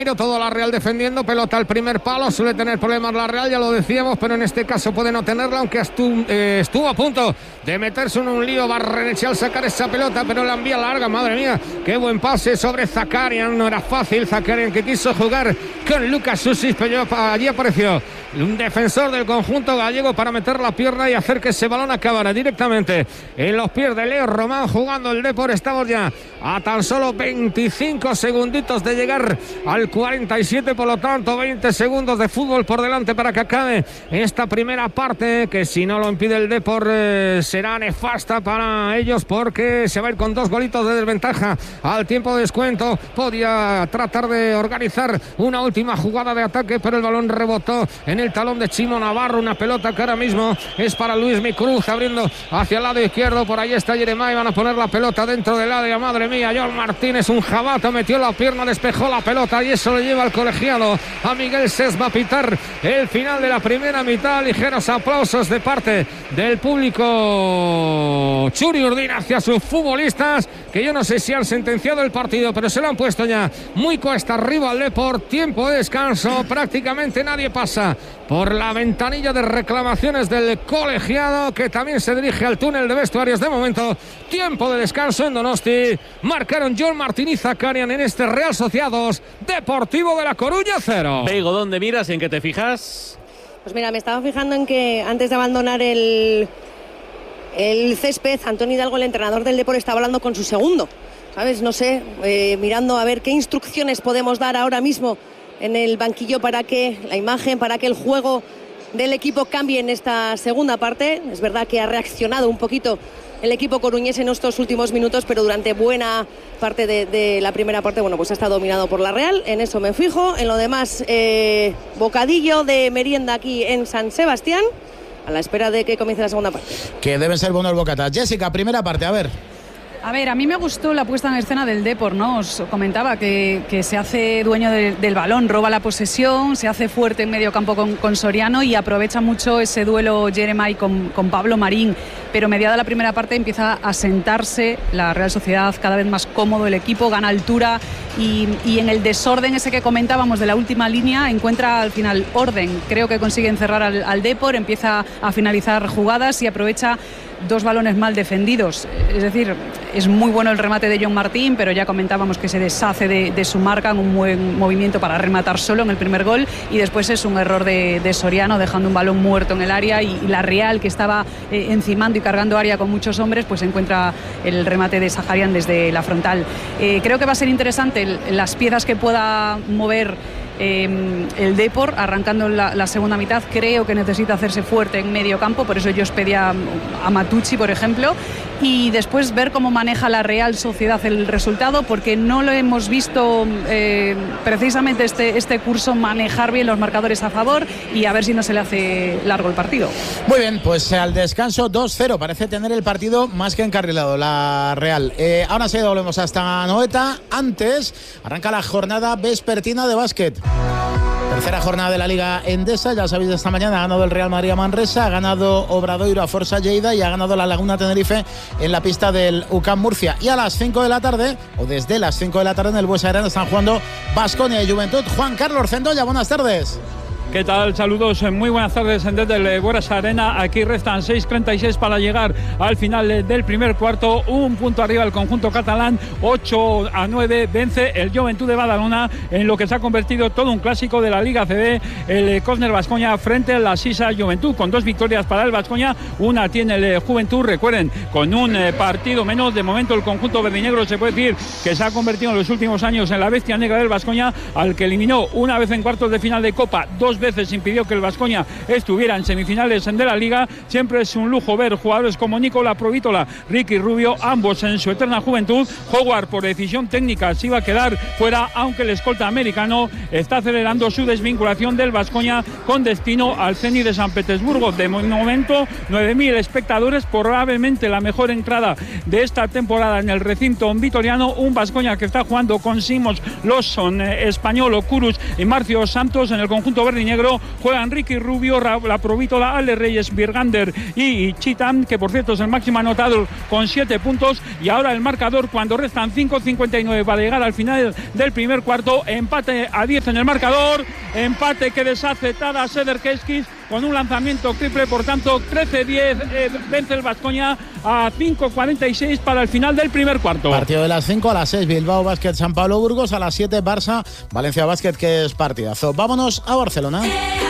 Todo la Real defendiendo, pelota al primer palo, suele tener problemas la Real, ya lo decíamos, pero en este caso puede no tenerla, aunque estuvo a punto de meterse en un lío Barrenechea al sacar esa pelota, pero la envía larga, madre mía, qué buen pase sobre Zakarian, no era fácil, Zakarian que quiso jugar con Lucas Susic, pero allí apareció un defensor del conjunto gallego para meter la pierna y hacer que ese balón acabara directamente en los pies de Leo Román jugando el Depor. Estamos ya a tan solo 25 segunditos de llegar al 47, por lo tanto 20 segundos de fútbol por delante para que acabe esta primera parte, que si no lo impide el Depor será nefasta para ellos, porque se va a ir con 2 golitos de desventaja al tiempo de descuento. Podía tratar de organizar una última jugada de ataque, pero el balón rebotó en el talón de Chimo Navarro, una pelota que ahora mismo es para Luis Micruz, abriendo hacia el lado izquierdo, por ahí está Jeremai, van a poner la pelota dentro del área, madre mía, John Martínez, un jabato, metió la pierna, despejó la pelota y eso le lleva al colegiado, a Miguel Sés. Va a pitar el final de la primera mitad, ligeros aplausos de parte del público Churi Urdin hacia sus futbolistas, que yo no sé si han sentenciado el partido, pero se lo han puesto ya muy cuesta arriba al Depor. Tiempo de descanso, prácticamente nadie pasa por la ventanilla de reclamaciones del colegiado, que también se dirige al túnel de vestuarios. De momento, tiempo de descanso en Donosti. Marcaron John Martínez y Zakarian en este Real Sociedad 2, Deportivo de La Coruña 0. Beigo, ¿dónde miras y en qué te fijas? Pues mira, me estaba fijando en que antes de abandonar el césped, Antonio Hidalgo, el entrenador del Depor, estaba hablando con su segundo, ¿sabes? No sé, mirando a ver qué instrucciones podemos dar ahora mismo en el banquillo para que la imagen, para que el juego del equipo cambie en esta segunda parte. Es verdad que ha reaccionado un poquito el equipo coruñés en estos últimos minutos, pero durante buena parte de la primera parte, bueno, pues ha estado dominado por la Real. En eso me fijo. En lo demás, bocadillo de merienda aquí en San Sebastián, a la espera de que comience la segunda parte. Que deben ser buenos bocatas. Jessica, primera parte, a ver. A ver, a mí me gustó la puesta en escena del Depor, ¿no? Os comentaba que se hace dueño del balón, roba la posesión, se hace fuerte en medio campo con Soriano y aprovecha mucho ese duelo Jeremai con Pablo Marín. Pero mediada la primera parte empieza a sentarse la Real Sociedad, cada vez más cómodo el equipo, gana altura y en el desorden ese que comentábamos de la última línea encuentra al final orden. Creo que consigue encerrar al Depor, empieza a finalizar jugadas y aprovecha 2 balones mal defendidos. Es decir, es muy bueno el remate de John Martín, pero ya comentábamos que se deshace de su marca en un buen movimiento para rematar solo en el primer gol, y después es un error de Soriano dejando un balón muerto en el área, y la Real, que estaba encimando y cargando área con muchos hombres, pues encuentra el remate de Zakarian desde la frontal. Creo que va a ser interesante las piezas que pueda mover el Depor arrancando la segunda mitad. Creo que necesita hacerse fuerte en medio campo, por eso yo os pedía a Matucci, por ejemplo, y después ver cómo maneja la Real Sociedad el resultado, porque no lo hemos visto precisamente este curso manejar bien los marcadores a favor, y a ver si no se le hace largo el partido. Muy bien, pues al descanso 2-0, parece tener el partido más que encarrilado la Real. Ahora sí, volvemos hasta Anoeta. Antes arranca la jornada vespertina de básquet. Tercera jornada de la Liga Endesa, ya sabéis, de esta mañana ha ganado el Real Madrid a Manresa, ha ganado Obradoiro a Forza Lleida y ha ganado la Laguna Tenerife en la pista del UCAM Murcia. Y a las 5 de la tarde, o desde las 5 de la tarde, en el Buesa Arena están jugando Baskonia y Juventud. Juan Carlos Cendolla, buenas tardes. ¿Qué tal? Saludos, muy buenas tardes desde el Buesa Arena. Aquí restan 6:36 para llegar al final del primer cuarto. Un punto arriba el conjunto catalán, 8-9 vence el Juventud de Badalona en lo que se ha convertido todo un clásico de la Liga CB, el Cosner Baskonia frente a la Sisa Juventud, con 2 victorias para el Baskonia, una tiene el Juventud, recuerden, con un partido menos. De momento el conjunto verdinegro se puede decir que se ha convertido en los últimos años en la bestia negra del Baskonia, al que eliminó una vez en cuartos de final de Copa, 2 veces impidió que el Baskonia estuviera en semifinales de la Liga. Siempre es un lujo ver jugadores como Nicola Provítola, Ricky Rubio, ambos en su eterna juventud. Howard, por decisión técnica, se iba a quedar fuera, aunque el escolta americano está acelerando su desvinculación del Baskonia con destino al Zenit de San Petersburgo. De momento, 9.000 espectadores, probablemente la mejor entrada de esta temporada en el recinto vitoriano. Un Baskonia que está jugando con Simos, Lawson, Español, Kurus y Marcio Santos en el conjunto verdinegro, rojinegro. Juegan Ricky Rubio, La Provítola, Ale Reyes, Birgander y Chitam, que por cierto es el máximo anotador con 7 puntos. Y ahora el marcador, cuando restan 5:59 para llegar al final del primer cuarto, empate a 10 en el marcador, empate que deshace Tadas Sederkeskis con un lanzamiento triple, por tanto 13-10, vence el Baskonia a 5:46 para el final del primer cuarto. Partido de las 5 a las 6, Bilbao Basket San Pablo Burgos, a las 7 Barça Valencia Basket, que es partidazo. Vámonos a Barcelona.